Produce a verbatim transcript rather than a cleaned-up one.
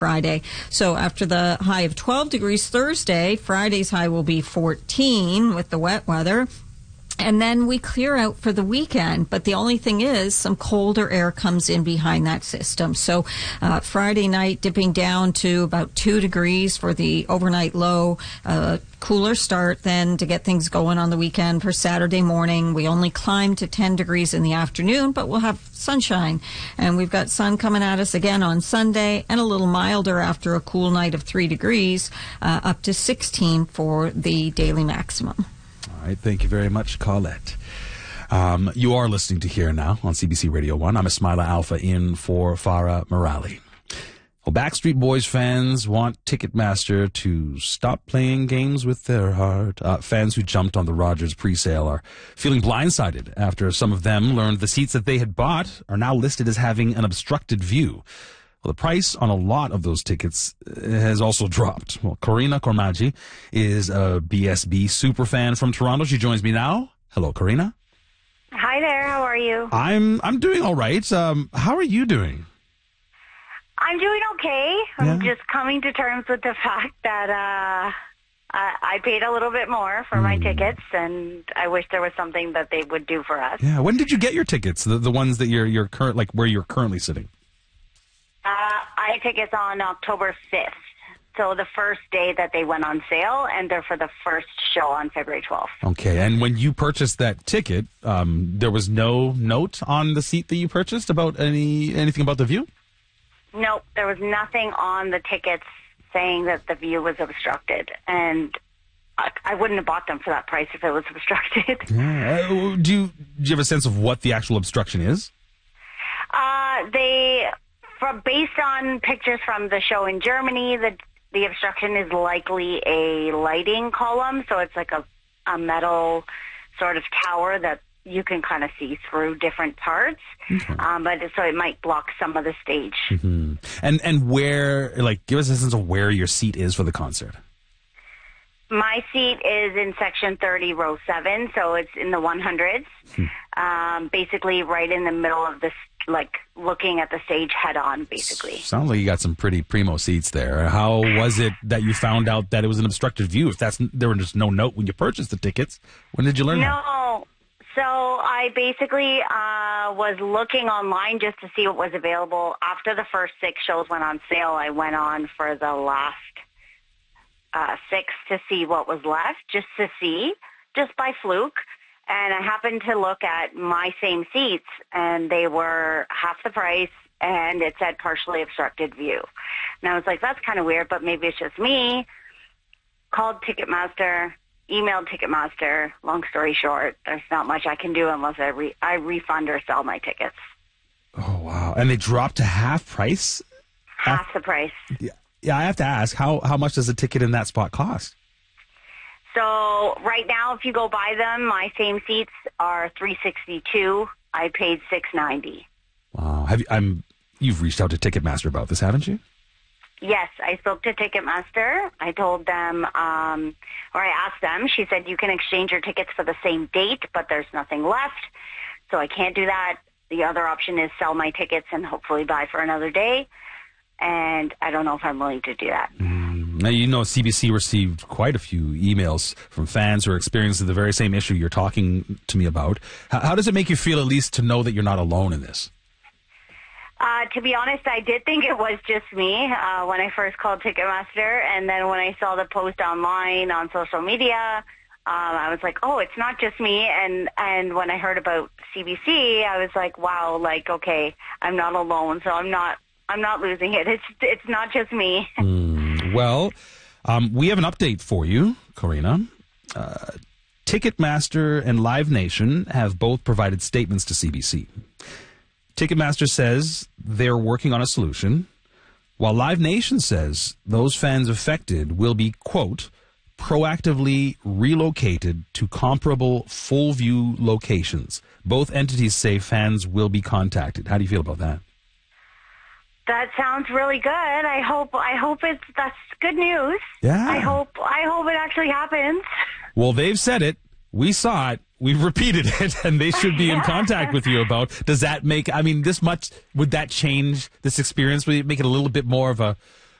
Friday. So after the high of twelve degrees Thursday, Friday's high will be fourteen with the wet weather. And then we clear out for the weekend. But the only thing is some colder air comes in behind that system. So uh, Friday night dipping down to about two degrees for the overnight low. Uh, cooler start then to get things going on the weekend. For Saturday morning, we only climb to ten degrees in the afternoon, but we'll have sunshine. And we've got sun coming at us again on Sunday and a little milder after a cool night of three degrees, uh, up to sixteen for the daily maximum. All right, thank you very much, Colette. Um, you are listening to Here Now on C B C Radio one. I'm Ismaila Alpha in for Farah Morali. Well, Backstreet Boys fans want Ticketmaster to stop playing games with their heart. Uh, fans who jumped on the Rogers presale are feeling blindsided after some of them learned the seats that they had bought are now listed as having an obstructed view. Well, the price on a lot of those tickets has also dropped. Well, Karina Kormaji is a B S B superfan from Toronto. She joins me now. Hello, Karina. Hi there. How are you? I'm I'm doing all right. Um, how are you doing? I'm doing okay. I'm Yeah. just coming to terms with the fact that uh, I, I paid a little bit more for mm. my tickets, and I wish there was something that they would do for us. Yeah. When did you get your tickets? The the ones that you're you're current like where you're currently sitting. Uh, I had tickets on October fifth, so the first day that they went on sale, and they're for the first show on February twelfth. Okay, and when you purchased that ticket, um, there was no note on the seat that you purchased about any anything about the view? Nope, there was nothing on the tickets saying that the view was obstructed, and I, I wouldn't have bought them for that price if it was obstructed. Yeah. Uh, do you do you have a sense of what the actual obstruction is? Uh, they. From, based on pictures from the show in Germany, the the obstruction is likely a lighting column, so it's like a, a metal sort of tower that you can kind of see through different parts, okay. um, but so it might block some of the stage. Mm-hmm. And and where, like, give us a sense of where your seat is for the concert. My seat is in section thirty, row seven, so it's in the one hundreds, hmm. um, basically right in the middle of the, like, looking at the stage head on, basically. Sounds like you got some pretty primo seats there. How was it that you found out that it was an obstructed view? If that's there was just no note when you purchased the tickets, when did you learn no. that? No, so I basically uh, was looking online just to see what was available. After the first six shows went on sale, I went on for the last Uh, six to see what was left, just to see, just by fluke. And I happened to look at my same seats, and they were half the price, and it said partially obstructed view. And I was like, that's kind of weird, but maybe it's just me. Called Ticketmaster, emailed Ticketmaster. Long story short, there's not much I can do unless I, re- I refund or sell my tickets. Oh, wow. And they dropped to half price? Half, half the price. Yeah. Yeah, I have to ask, how how much does a ticket in that spot cost? So right now, if you go buy them, my same seats are three sixty-two. I paid six ninety. Wow, have you? I'm. You've reached out to Ticketmaster about this, haven't you? Yes, I spoke to Ticketmaster. I told them, um, or I asked them. She said you can exchange your tickets for the same date, but there's nothing left, so I can't do that. The other option is sell my tickets and hopefully buy for another day. And I don't know if I'm willing to do that. Mm. Now, you know, C B C received quite a few emails from fans who are experiencing the very same issue you're talking to me about. How, how does it make you feel, at least, to know that you're not alone in this? Uh, to be honest, I did think it was just me uh, when I first called Ticketmaster. And then when I saw the post online on social media, um, I was like, oh, it's not just me. And, and when I heard about C B C, I was like, wow, like, okay, I'm not alone. So I'm not... I'm not losing it. It's it's not just me. mm, well, um, we have an update for you, Karina. Uh, Ticketmaster and Live Nation have both provided statements to C B C. Ticketmaster says they're working on a solution, while Live Nation says those fans affected will be, quote, proactively relocated to comparable full-view locations. Both entities say fans will be contacted. How do you feel about that? That sounds really good. I hope I hope it's that's good news. Yeah. I hope I hope it actually happens. Well, they've said it. We saw it. We've repeated it, and they should be in contact with you about. Does that make? I mean, this much would that change this experience? Would it make it a little bit more of a